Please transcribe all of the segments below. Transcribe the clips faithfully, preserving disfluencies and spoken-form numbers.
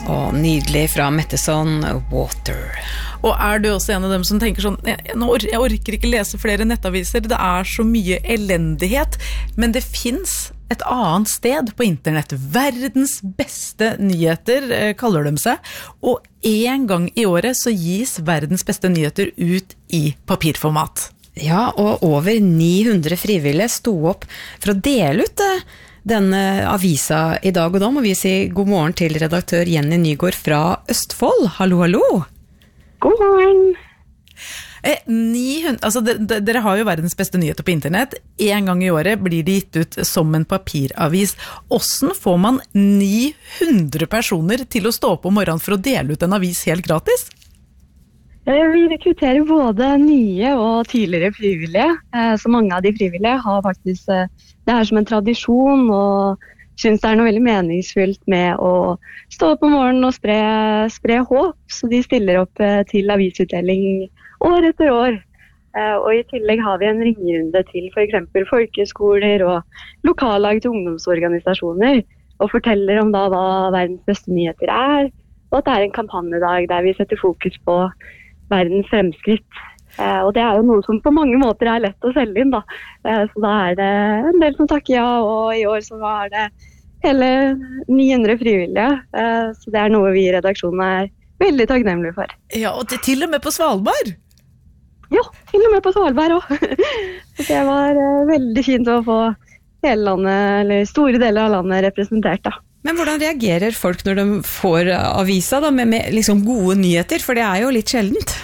Og nydelig fra Metteson, Water. Og er du også en av dem som tenker sånn, jeg, jeg orker ikke lese flere nettaviser, det er så mye elendighet, men det finnes et annet sted på internett, verdens beste nyheter kaller de seg, og en gang i året så gis verdens beste nyheter ut i papirformat. Ja, og over ni hundre frivillige sto opp for å dele ut det. Denne avisa i dag, og da må vi si god morgen til redaktør Jenny Nygård fra Østfold. Hallo, hallo. God morgen. Eh, ni hundre, altså, dere, dere har jo verdens beste nyheter på internett. En gang i året blir det gitt ut som en papiravis. Hvordan får man ni hundre personer til å stå opp om morgenen for å dele ut en avis helt gratis? Vi rekrutterer både nye og tidligere frivillige, så mange av de frivillige har faktisk det er som en tradisjon og synes det er noe veldig meningsfullt med å stå opp om morgenen og spre, spre håp, så de stiller opp til avisutdeling år etter år. Og i tillegg har vi en ringerunde til for eksempel folkeskoler og lokallag til ungdomsorganisasjoner og forteller om da hva verdens beste nyheter er, og at det er en kampanjedag der vi setter fokus på verdens fremskritt. Eh, og det er jo noe som på mange måter er lett å selge inn da. Eh, så da er det en del som takker ja, og i år så var det hele ni hundre frivillige. Eh, så det er noe vi i redaksjonen er veldig takknemlige for. Ja, og til og med på Svalbard? Ja, til og med på Svalbard også. Det var eh, veldig fint å få hele landet, eller store deler av landet representert da. Men hvordan reagerer folk når de får avisa da, med, med liksom gode nyheter? For det er jo litt sjeldent.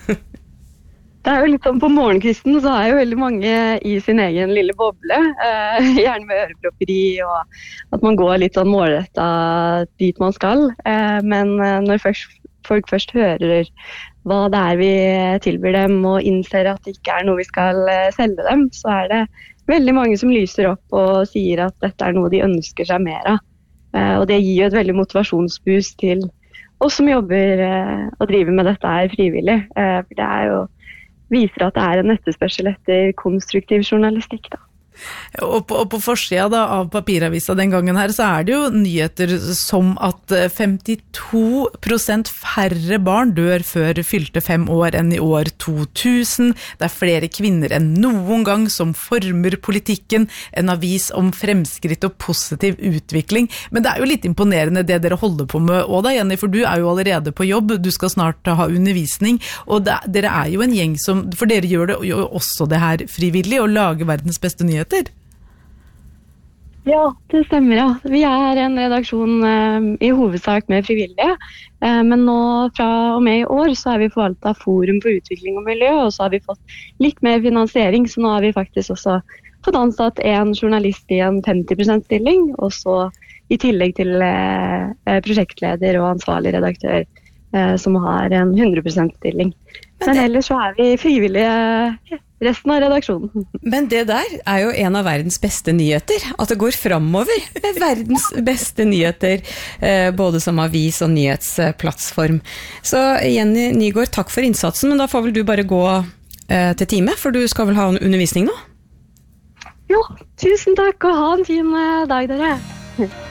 Det er jo litt sånn på morgenkvisten, så er jo veldig mange i sin egen lille boble. Eh, gjerne med ørepropperi, og at man går litt sånn målrettet dit man skal. Eh, men når først, folk først hører hva det er vi tilbyr dem, og innser at det ikke er noe vi skal selge dem, så er det veldig mange som lyser opp og sier at dette er noe de ønsker seg mer av. Uh, og det gir jo et veldig motivasjonsboost til oss som jobber uh, og driver med dette her frivillig. Uh, for det er jo, viser at det er en etterspørsel etter konstruktiv journalistikk da. Og på, og på forsida da, av papiravisa den gangen her, så er det jo nyheter som at femtito prosent færre barn dør før fylte fem år enn i år to tusen. Det er flere kvinner enn noen gang som former politikken, en avis om fremskritt og positiv utvikling. Men det er jo litt imponerende det dere holder på med også da, Jenny, for du er jo allerede på jobb, du skal snart ha undervisning, og det, dere er jo en gjeng som, for dere gjør det jo også det her frivillig, å lage verdens beste nyheter. Ja, det stemmer, ja. Vi er en redaksjon eh, i hovedsak med frivillige, eh, men nå fra og med i år så er vi forvaltet av Forum for utvikling og miljø, og så har vi fått litt mer finansiering, så nå har vi faktisk også fått ansatt en journalist i en femti prosent stilling, og så i tillegg til eh, prosjektleder og ansvarlig redaktør eh, som har en hundre prosent stilling. Men ellers så er vi frivillige resten av redaksjonen. Men det der er jo en av verdens beste nyheter, at det går fremover med verdens beste nyheter, både som avis og nyhetsplattform. Så Jenny Nygård, takk for innsatsen, men da får vel du bare gå til time, for du skal vel ha en undervisning nå? Jo, tusen takk, og ha en fin dag dere.